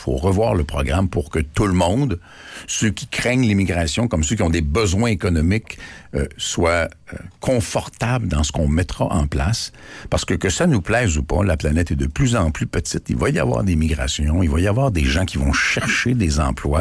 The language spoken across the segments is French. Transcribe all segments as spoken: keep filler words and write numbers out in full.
faut revoir le programme pour que tout le monde, ceux qui craignent l'immigration, comme ceux qui ont des besoins économiques, euh, soient euh, confortables dans ce qu'on mettra en place. Parce que que ça nous plaise ou pas, la planète est de plus en plus petite. Il va y avoir des migrations, il va y avoir des gens qui vont chercher des emplois.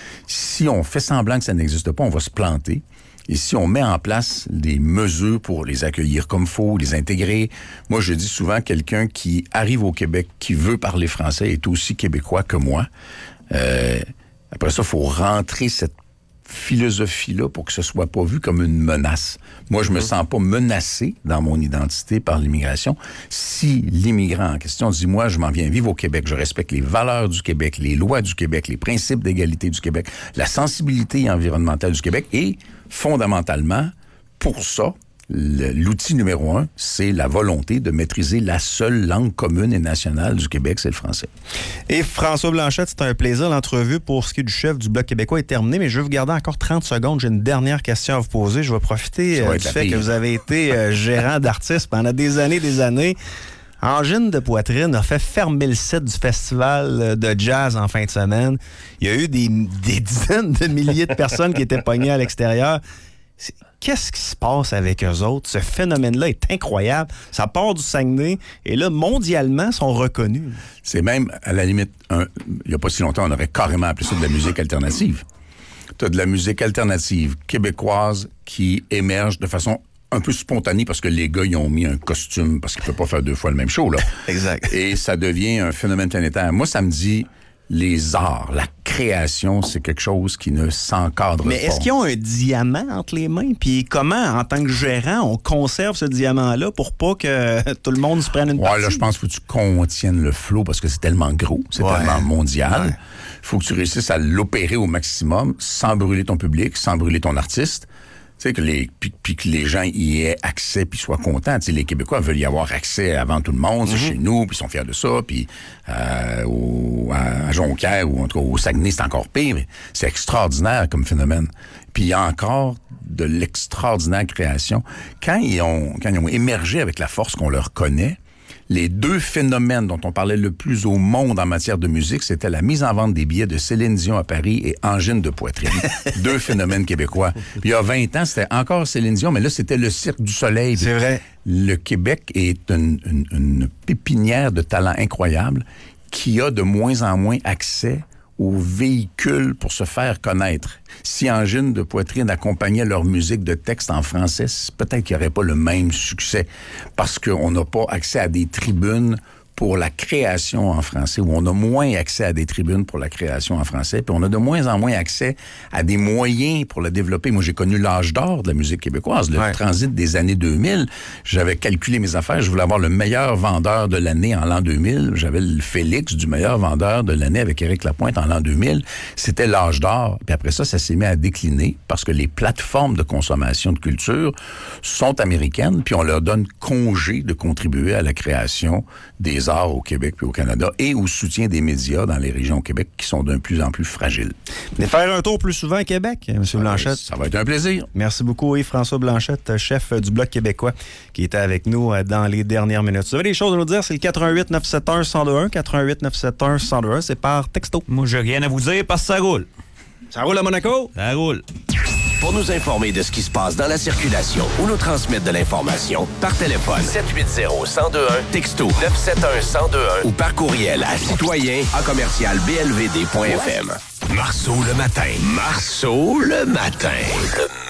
Si on fait semblant que ça n'existe pas, on va se planter. Et si on met en place des mesures pour les accueillir comme faut, les intégrer, moi je dis souvent quelqu'un qui arrive au Québec, qui veut parler français, est aussi québécois que moi. Euh, après ça, il faut rentrer cette philosophie-là pour que ce soit pas vu comme une menace. Moi, je me sens pas menacé dans mon identité par l'immigration. Si l'immigrant en question dit, moi, je m'en viens vivre au Québec, je respecte les valeurs du Québec, les lois du Québec, les principes d'égalité du Québec, la sensibilité environnementale du Québec, et fondamentalement, pour ça, l'outil numéro un, c'est la volonté de maîtriser la seule langue commune et nationale du Québec, c'est le français. Et François Blanchette, c'est un plaisir. L'entrevue pour ce qui est du chef du Bloc québécois est terminée, mais je vais vous garder encore trente secondes. J'ai une dernière question à vous poser. Je vais profiter euh, du fait pire. que vous avez été euh, gérant d'artistes pendant des années des années. Angine de Poitrine a fait fermer le site du festival de jazz en fin de semaine. Il y a eu des, des dizaines de milliers de personnes qui étaient pognées à l'extérieur. C'est... Qu'est-ce qui se passe avec eux autres? Ce phénomène-là est incroyable. Ça part du Saguenay et là, mondialement, sont reconnus. C'est même, à la limite, un, il n'y a pas si longtemps, on aurait carrément appelé ça de la musique alternative. Tu as de la musique alternative québécoise qui émerge de façon un peu spontanée parce que les gars, ils ont mis un costume parce qu'ils ne peuvent pas faire deux fois le même show, là. Exact. Et ça devient un phénomène planétaire. Moi, ça me dit... Les arts, la création, c'est quelque chose qui ne s'encadre Mais pas. Mais est-ce qu'ils ont un diamant entre les mains? Puis comment, en tant que gérant, on conserve ce diamant-là pour pas que tout le monde se prenne une ouais, partie? Là, je pense qu'il faut que tu contiennes le flot parce que c'est tellement gros, c'est ouais. tellement mondial. Il ouais. faut que tu réussisses à l'opérer au maximum sans brûler ton public, sans brûler ton artiste. Tu sais, que les, puis, puis que les gens y aient accès puis soient contents. Tu sais, les Québécois veulent y avoir accès avant tout le monde, c'est mm-hmm. chez nous, puis ils sont fiers de ça, puis euh, au, à Jonquière ou en tout cas au Saguenay, c'est encore pire, mais c'est extraordinaire comme phénomène. Puis il y a encore de l'extraordinaire création. Quand ils ont, quand ils ont émergé avec la force qu'on leur connaît, les deux phénomènes dont on parlait le plus au monde en matière de musique, c'était la mise en vente des billets de Céline Dion à Paris et Angine de Poitrine. Deux phénomènes québécois. Puis il y a vingt ans, c'était encore Céline Dion, mais là, c'était le Cirque du Soleil. C'est vrai. Le Québec est une, une, une pépinière de talents incroyables qui a de moins en moins accès aux véhicules pour se faire connaître. Si Angine de Poitrine accompagnait leur musique de texte en français, peut-être qu'il n'y aurait pas le même succès parce qu'on n'a pas accès à des tribunes pour la création en français, où on a moins accès à des tribunes pour la création en français, puis on a de moins en moins accès à des moyens pour le développer. Moi, j'ai connu l'âge d'or de la musique québécoise, le ouais. transit des années deux mille. J'avais calculé mes affaires, je voulais avoir le meilleur vendeur de l'année en l'an deux mille. J'avais le Félix du meilleur vendeur de l'année avec Éric Lapointe en l'an deux mille. C'était l'âge d'or. Puis après ça, ça s'est mis à décliner parce que les plateformes de consommation de culture sont américaines, puis on leur donne congé de contribuer à la création des arts au Québec puis au Canada et au soutien des médias dans les régions au Québec qui sont de plus en plus fragiles. Mais faire un tour plus souvent à Québec, M. Blanchette. Ça va être un plaisir. Merci beaucoup, Yves-François Blanchette, chef du Bloc québécois, qui était avec nous dans les dernières minutes. Vous avez des choses à nous dire, c'est le quatre un huit neuf sept un un zéro deux un, quatre un huit neuf sept un un zéro deux un, c'est par texto. Moi, j'ai rien à vous dire parce que ça roule. Ça roule à Monaco? Ça roule. Pour nous informer de ce qui se passe dans la circulation ou nous transmettre de l'information, par téléphone sept huit zéro un zéro deux un, texto neuf sept un un zéro deux un ou par courriel à citoyen à commercial b l v d point f m. Marceau le matin. Marceau le matin. Le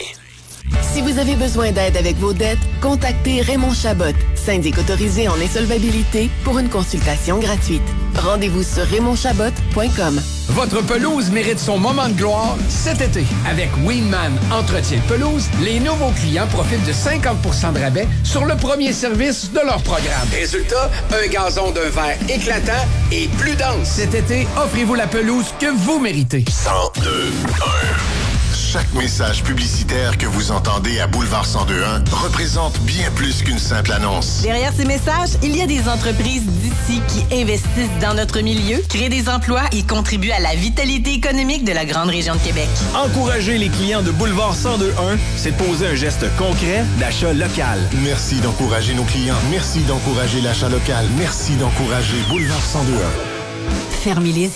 matin. Si vous avez besoin d'aide avec vos dettes, contactez Raymond Chabot, syndic autorisé en insolvabilité, pour une consultation gratuite. Rendez-vous sur raymond chabot point com. Votre pelouse mérite son moment de gloire cet été. Avec Wingman Entretien de pelouse, les nouveaux clients profitent de cinquante pour cent de rabais sur le premier service de leur programme. Résultat, un gazon d'un vert éclatant et plus dense. Cet été, offrez-vous la pelouse que vous méritez. cent deux un. Chaque message publicitaire que vous entendez à Boulevard cent deux un représente bien plus qu'une simple annonce. Derrière ces messages, il y a des entreprises d'ici qui investissent dans notre milieu, créent des emplois et contribuent à la vitalité économique de la grande région de Québec. Encourager les clients de Boulevard cent deux un, c'est de poser un geste concret d'achat local. Merci d'encourager nos clients. Merci d'encourager l'achat local. Merci d'encourager Boulevard cent deux un. Fermez les